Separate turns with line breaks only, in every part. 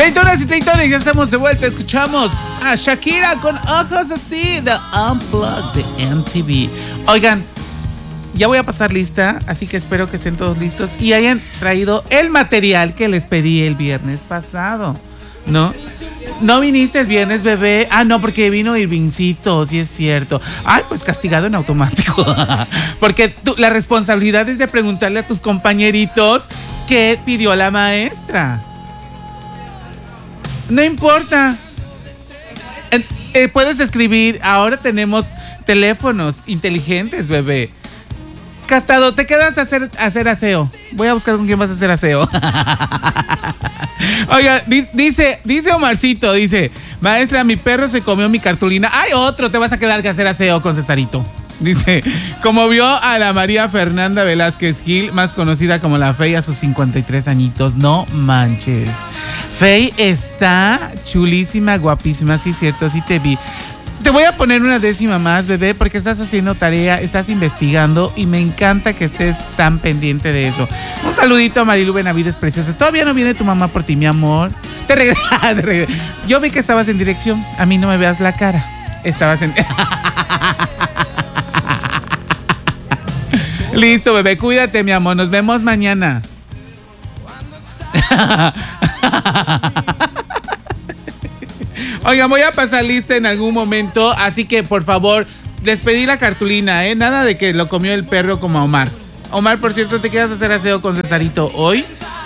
Treitonas y treitones, ya estamos de vuelta. Escuchamos a Shakira con Ojos Así, The Unplugged de MTV. Oigan, ya voy a pasar lista, así que espero que estén todos listos y hayan traído el material que les pedí el viernes pasado. ¿No? ¿No viniste el viernes, bebé? Ah, no, porque vino Irvincito, sí es cierto. Ay, pues castigado en automático. Porque la responsabilidad es de preguntarle a tus compañeritos qué pidió la maestra. No importa. Puedes escribir. Ahora tenemos teléfonos inteligentes, bebé. Castado, te quedas a hacer aseo. Voy a buscar con quién vas a hacer aseo. Oiga, dice Omarcito, dice: maestra, mi perro se comió mi cartulina. Ay, otro, te vas a quedar que hacer aseo con Cesarito. Dice: como vio a la María Fernanda Velázquez Gil, más conocida como la Fey, a sus 53 añitos. No manches. Fey está chulísima, guapísima, sí es cierto, sí te vi. Te voy a poner una décima más, bebé, porque estás haciendo tarea, estás investigando y me encanta que estés tan pendiente de eso. Un saludito a Marilu Benavides, preciosa. Todavía no viene tu mamá por ti, mi amor. Te regreso. Yo vi que estabas en dirección. A mí no me veas la cara. Estabas en... Listo, bebé. Cuídate, mi amor. Nos vemos mañana. Oigan, voy a pasar lista en algún momento, así que por favor, les pedí la cartulina, ¿eh? Nada de que lo comió el perro como a Omar. Omar, por cierto, ¿te quedas a hacer aseo con Cesarito hoy?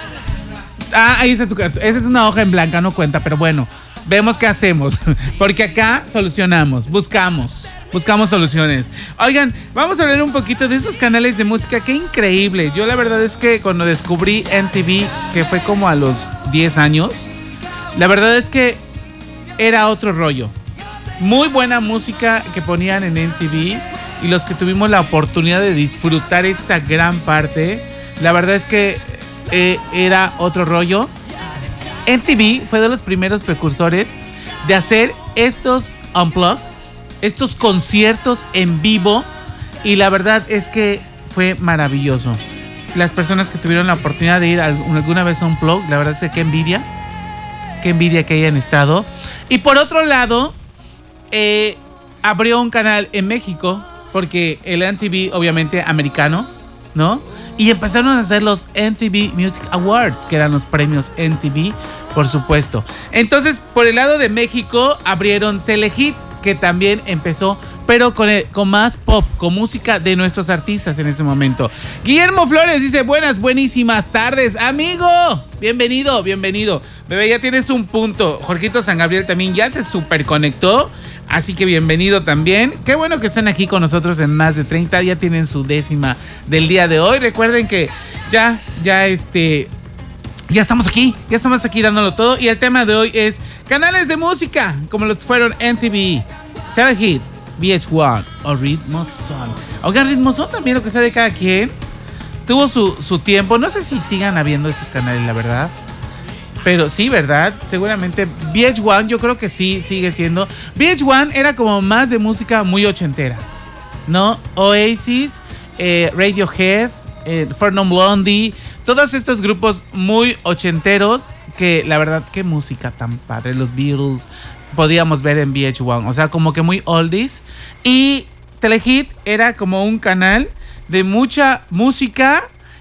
Ah, ahí está tu cartulina. Esa es una hoja en blanca, no cuenta, pero bueno, vemos qué hacemos. Porque acá solucionamos, buscamos soluciones. Oigan, vamos a hablar un poquito de esos canales de música. Qué increíble. Yo la verdad es que cuando descubrí MTV, que fue como a los 10 años, la verdad es que era otro rollo. Muy buena música que ponían en MTV y los que tuvimos la oportunidad de disfrutar esta gran parte, la verdad es que era otro rollo. MTV fue de los primeros precursores de hacer estos unplugged, estos conciertos en vivo, y la verdad es que fue maravilloso. Las personas que tuvieron la oportunidad de ir alguna vez a Unplugged, la verdad es que qué envidia que hayan estado. Y por otro lado, abrió un canal en México, porque el MTV, obviamente americano, ¿no? Y empezaron a hacer los MTV Music Awards, que eran los premios MTV, por supuesto. Entonces, por el lado de México, abrieron Telehit, que también empezó, pero con más pop, con música de nuestros artistas en ese momento. Guillermo Flores dice: buenísimas tardes, amigo. Bienvenido. Bebé, ya tienes un punto. Jorgito San Gabriel también ya se super conectó, así que bienvenido también. Qué bueno que están aquí con nosotros en Más de 30. Ya tienen su décima del día de hoy. Recuerden que ya estamos aquí dándolo todo. Y el tema de hoy es canales de música, como los fueron MTV, Telehit, VH1 o Ritmo Son. Oigan, Ritmo Son también, lo que sea de cada quien, tuvo su tiempo. No sé si sigan habiendo estos canales, la verdad. Pero sí, ¿verdad? Seguramente VH1, yo creo que sí, sigue siendo. VH1 era como más de música muy ochentera, ¿no? Oasis, Radiohead, For Non Blondie, todos estos grupos muy ochenteros que la verdad, qué música tan padre. Los Beatles podíamos ver en VH1, o sea, como que muy oldies. Y Telehit era como un canal de mucha música,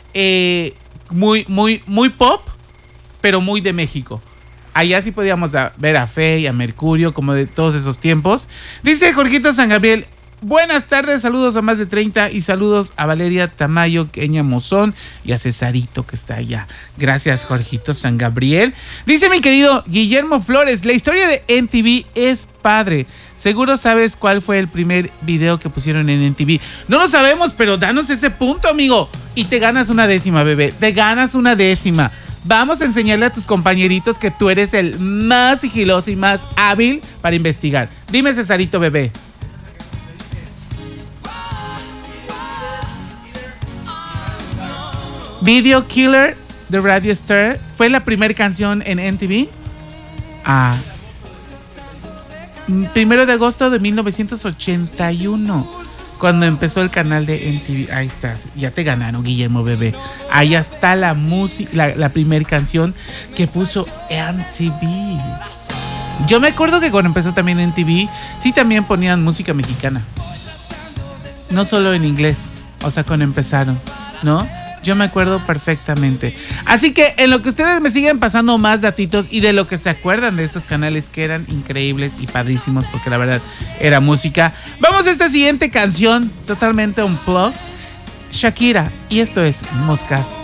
muy pop, pero muy de México. Allá sí podíamos ver a Fey, a Mercurio, como de todos esos tiempos. Dice Jorgito San Gabriel: buenas tardes, saludos a Más de 30 y saludos a Valeria Tamayo, Kenia Mozón y a Cesarito que está allá. Gracias, Jorgito San Gabriel. Dice mi querido Guillermo Flores: la historia de MTV es padre. Seguro sabes cuál fue el primer video que pusieron en MTV. No lo sabemos, pero danos ese punto, amigo. Y te ganas una décima, bebé. Te ganas una décima. Vamos a enseñarle a tus compañeritos que tú eres el más sigiloso y más hábil para investigar. Dime, Cesarito, bebé. Video Killer de Radio Star fue la primera canción en MTV. 1 de agosto de 1981. Cuando empezó el canal de MTV, ahí estás, ya te ganaron, Guillermo Bebé. Ahí está la música, la primera canción que puso MTV. Yo me acuerdo que cuando empezó también MTV, sí también ponían música mexicana. No solo en inglés, o sea, cuando empezaron, ¿no? Yo me acuerdo perfectamente. Así que en lo que ustedes me siguen pasando más datitos y de lo que se acuerdan de estos canales que eran increíbles y padrísimos, porque la verdad era música. Vamos a esta siguiente canción, totalmente unplugged. Shakira, y esto es Moscas